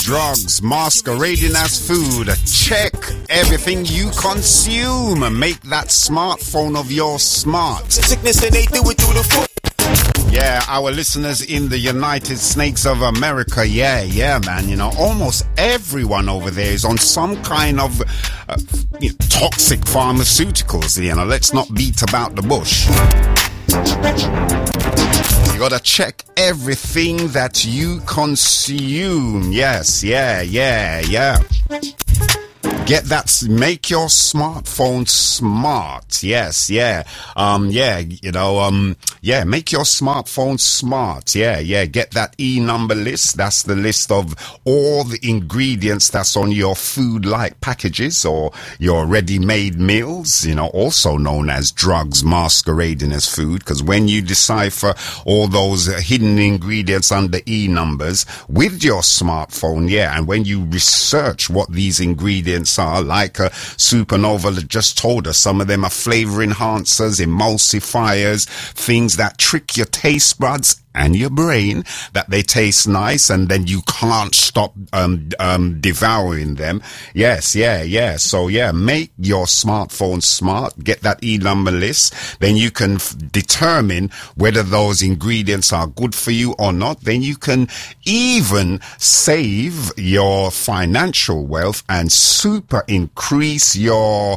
drugs masquerading as food. Check everything you consume. Make that smartphone of yours smart. Sickness and they do it through the foot. Yeah, our listeners in the United States of America, yeah, man. You know, almost everyone over there is on some kind of toxic pharmaceuticals. You know, let's not beat about the bush. You gotta check everything that you consume. Yes, yeah. Get that, make your smartphone smart. Yes, make your smartphone smart. Yeah. Get that E-number list. That's the list of all the ingredients that's on your food-like packages or your ready-made meals, you know, also known as drugs masquerading as food. Because when you decipher all those hidden ingredients under E-numbers with your smartphone, and when you research what these ingredients are, like Supernova just told us, some of them are flavor enhancers, emulsifiers, things that trick your taste buds and your brain that they taste nice and then you can't stop devouring them. Yes. So make your smartphone smart. Get that E-number list. Then you can determine whether those ingredients are good for you or not. Then you can even save your financial wealth and super increase your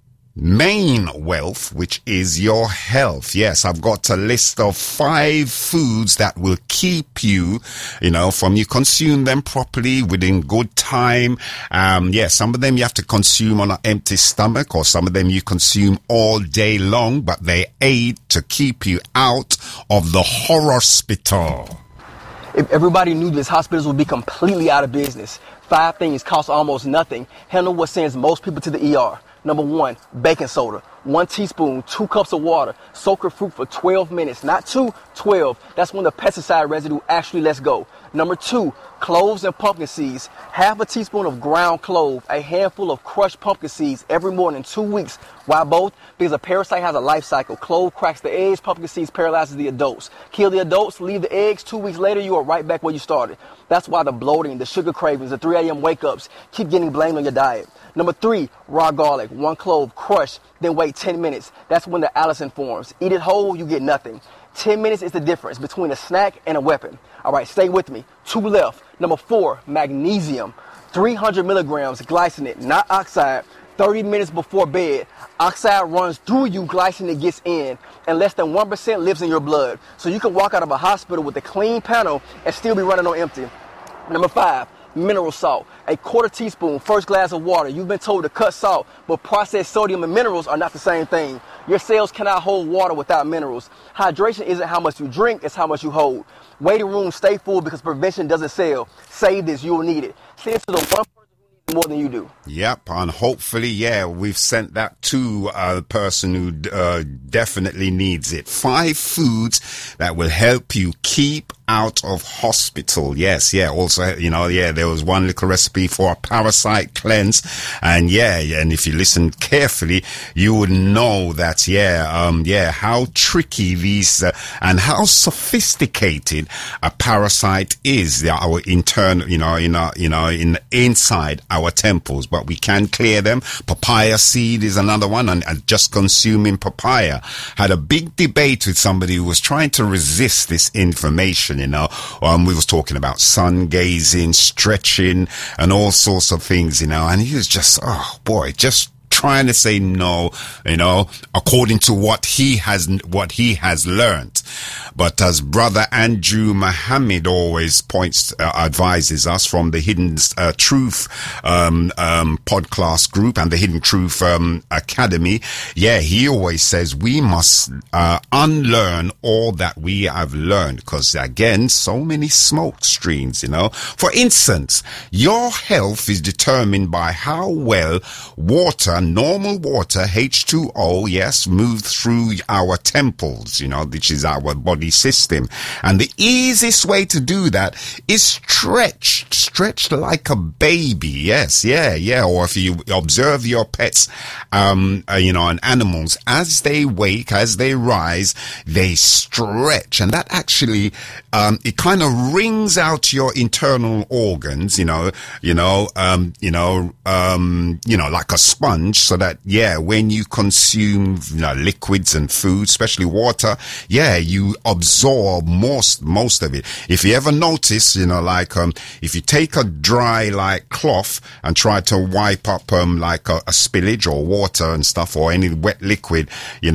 main wealth, which is your health. Yes, I've got a list of 5 foods that will keep you, from you consume them properly within good time. Some of them you have to consume on an empty stomach, or some of them you consume all day long, but they aid to keep you out of the horror hospital. If everybody knew this, hospitals would be completely out of business. 5 things cost almost nothing. Handle what sends most people to the ER. Number 1, baking soda. 1 teaspoon, 2 cups of water. Soak your fruit for 12 minutes. Not 2, 12. That's when the pesticide residue actually lets go. Number 2, cloves and pumpkin seeds. Half a teaspoon of ground clove, a handful of crushed pumpkin seeds every morning, 2 weeks. Why both? Because a parasite has a life cycle. Clove cracks the eggs, pumpkin seeds paralyzes the adults. Kill the adults, leave the eggs, 2 weeks later you are right back where you started. That's why the bloating, the sugar cravings, the 3 a.m. wake-ups keep getting blamed on your diet. Number 3, raw garlic, 1 clove, crushed, then wait 10 minutes. That's when the allicin forms. Eat it whole, you get nothing. 10 minutes is the difference between a snack and a weapon. All right, stay with me. 2 left. Number 4, magnesium, 300 milligrams, glycinate, not oxide. 30 minutes before bed, oxide runs through you, glycinate gets in, and less than 1% lives in your blood. So you can walk out of a hospital with a clean panel and still be running on empty. Number 5, mineral salt, a 1/4 teaspoon, first glass of water. You've been told to cut salt, but processed sodium and minerals are not the same thing. Your cells cannot hold water without minerals. Hydration isn't how much you drink, it's how much you hold. Waiting rooms stay full because prevention doesn't sell. Save this, you will need it. Send it to the one person who needs it more than you do. Yep, and hopefully, we've sent that to a person who definitely needs it. 5 foods that will help you keep out of hospital. Yes. Also, there was one little recipe for a parasite cleanse. And and if you listen carefully, you would know that, how tricky these, and how sophisticated a parasite is. Our internal, inside our temples, but we can clear them. Papaya seed is another one. And just consuming papaya. Had a big debate with somebody who was trying to resist this information. We was talking about sun gazing, stretching, and all sorts of things, and he was just, just trying to say no, according to what he has learned. But as Brother Andrew Muhammad always advises us from the Hidden Truth podcast group and the Hidden Truth Academy, he always says we must unlearn all that we have learned, because again, so many smoke screens, For instance, your health is determined by how well water normal water, H2O, yes, move through our temples, which is our body system. And the easiest way to do that is stretch like a baby. Yes, yeah. Or if you observe your pets, and animals, as they wake, as they rise, they stretch. And that actually, it kind of wrings out your internal organs, like a sponge, so that, when you consume, liquids and food, especially water, you absorb most of it. If you ever notice, if you take a dry, cloth and try to wipe up, a spillage or water and stuff or any wet liquid,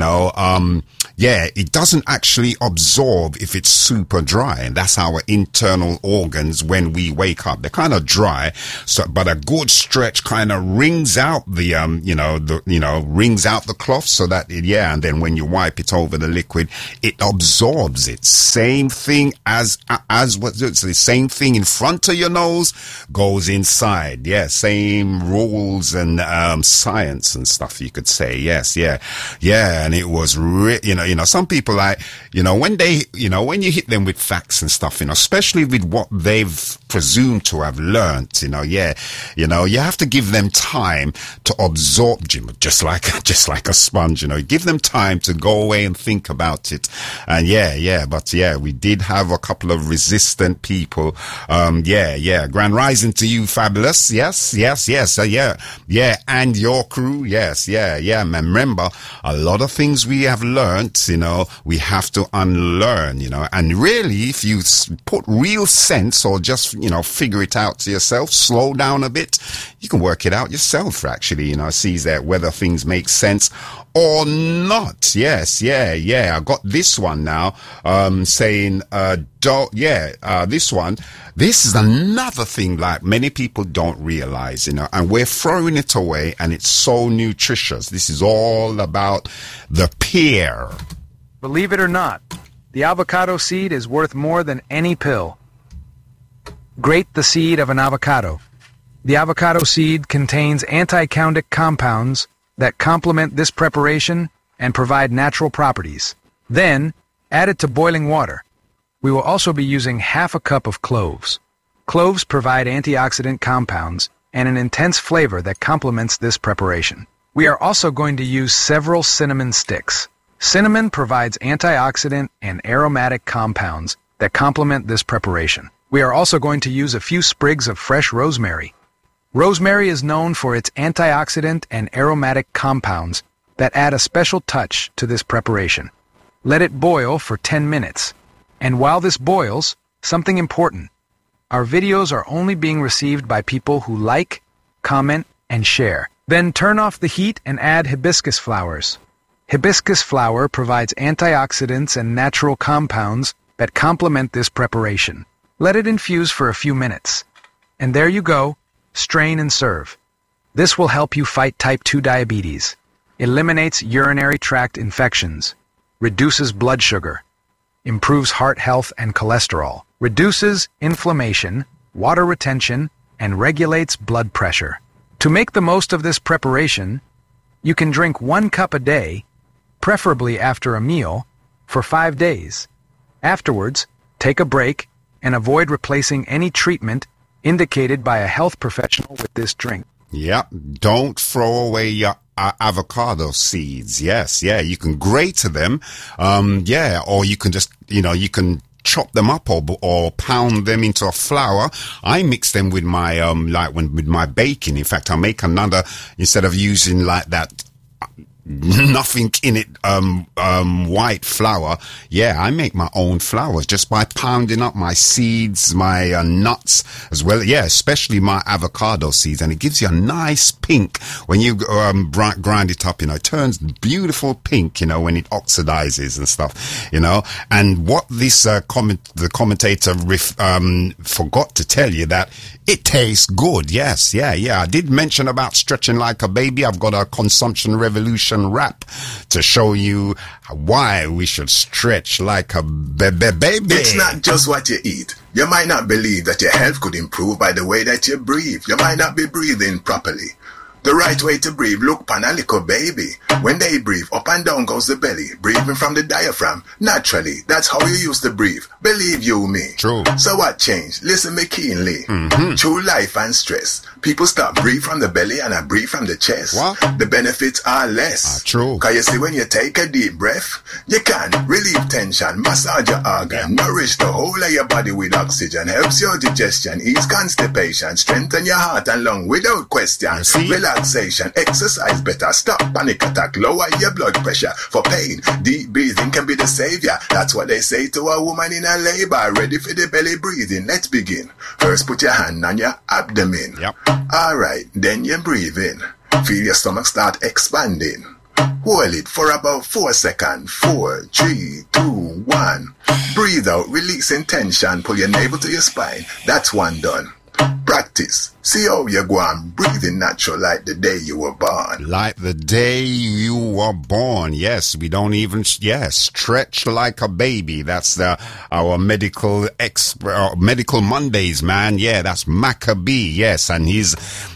it doesn't actually absorb if it's super dry. And that's our internal organs when we wake up. They're kind of dry, but a good stretch kind of wrings out the, wrings out the cloth so that and then when you wipe it over the liquid, it absorbs it. Same thing as what's the same thing in front of your nose goes inside. Yeah, same rules and, science and stuff, you could say. Yes, yeah. And it was some people when you hit them with facts and stuff, especially with what they've presumed to have learnt, you have to give them time to absorb, just like a sponge, give them time to go away and think about it. And but we did have a couple of resistant people. Grand rising to you, Fabulous. Yes. And your crew. Yes. Remember, a lot of things we have learnt, we have to unlearn, and really, if you put real sense or just, figure it out to yourself, slow down a bit, you can work it out yourself, actually, see that whether things make sense or not. Yes, I got this one now, saying, this is another thing like many people don't realize, and we're throwing it away, and it's so nutritious. This is all about the pear. Believe it or not, the avocado seed is worth more than any pill. Grate the seed of an avocado. The avocado seed contains anti-coundic compounds that complement this preparation and provide natural properties. Then, add it to boiling water. We will also be using half a cup of cloves. Cloves provide antioxidant compounds and an intense flavor that complements this preparation. We are also going to use several cinnamon sticks. Cinnamon provides antioxidant and aromatic compounds that complement this preparation. We are also going to use a few sprigs of fresh rosemary. Rosemary is known for its antioxidant and aromatic compounds that add a special touch to this preparation. Let it boil for 10 minutes. And while this boils, something important. Our videos are only being received by people who like, comment, and share. Then turn off the heat and add hibiscus flowers. Hibiscus flower provides antioxidants and natural compounds that complement this preparation. Let it infuse for a few minutes. And there you go. Strain and serve. This will help you fight type 2 diabetes, eliminates urinary tract infections, reduces blood sugar, improves heart health and cholesterol, reduces inflammation, water retention, and regulates blood pressure. To make the most of this preparation, you can drink 1 cup a day, preferably after a meal, for 5 days. Afterwards, take a break and avoid replacing any treatment indicated by a health professional with this drink. Yep, don't throw away your avocado seeds. Yes, you can grate them, or you can just, you can chop them up or pound them into a flour. I mix them with my, with my baking. In fact, I make another, instead of using like that, nothing in it, white flour. I make my own flour just by pounding up my seeds, my nuts as well. Especially my avocado seeds, and it gives you a nice pink when you grind it up. It turns beautiful pink. When it oxidizes and stuff. And what this the commentator forgot to tell you that it tastes good. Yes, I did mention about stretching like a baby. I've got a consumption revolution rap to show you why we should stretch like a baby. It's not just what you eat. You might not believe that your health could improve by the way that you breathe. You might not be breathing properly. The right way to breathe, look pan a little baby. When they breathe, up and down goes the belly. Breathing from the diaphragm. Naturally, that's how you used to breathe. Believe you me. True. So what changed? Listen me keenly. Through life and stress, people start breathe from the belly and I breathe from the chest. What? The benefits are less. True. Cause you see, when you take a deep breath, you can relieve tension, massage your organ, nourish the whole of your body with oxygen, helps your digestion, ease constipation, strengthen your heart and lung without question. Relaxation, exercise better, stop panic attack, lower your blood pressure. For pain, deep breathing can be the savior. That's what they say to a woman in a labor. Ready for the belly breathing? Let's begin. First, put your hand on your abdomen. Yep. Alright, then you breathe in. Feel your stomach start expanding. Hold it for about 4 seconds. 4, 3, 2, 1. Breathe out, releasing tension. Pull your navel to your spine. That's one done. Practice. See how you go on breathing natural like the day you were born. Like the day you were born. Yes, we don't even, stretch like a baby. That's our medical Mondays, man. Yeah, that's Maccabee. Yes, and he's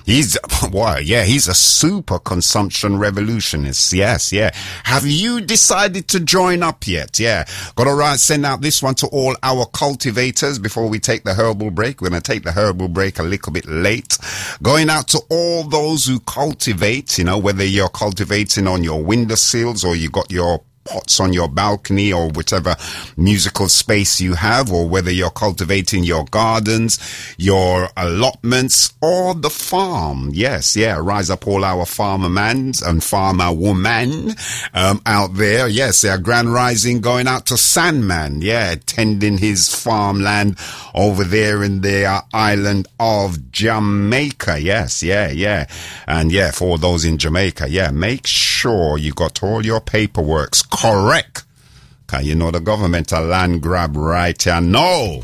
a super consumption revolutionist. Yes, yeah. Have you decided to join up yet? Yeah. Gotta send out this one to all our cultivators before we take the herbal break. We're gonna take the herbal break a little bit late. Going out to all those who cultivate, whether you're cultivating on your windowsills or you got your pots on your balcony or whichever musical space you have, or whether you're cultivating your gardens, your allotments, or the farm. Yes, yeah, rise up all our farmer mans and farmer woman out there. Yes, our grand rising going out to Sandman, tending his farmland over there in the island of Jamaica. Yes, yeah. And for those in Jamaica, make sure you got all your paperwork correct. Cause the government a land grab right here. No.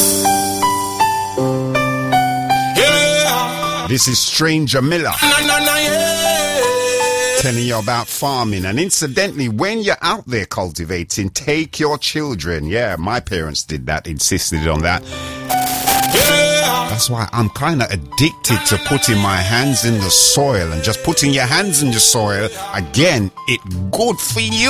Yeah. This is Stranger Miller. Telling you about farming. And incidentally, when you're out there cultivating, take your children. Yeah, my parents did that, insisted on that. That's why I'm kind of addicted to putting my hands in the soil, and just putting your hands in the soil, again, it good for you.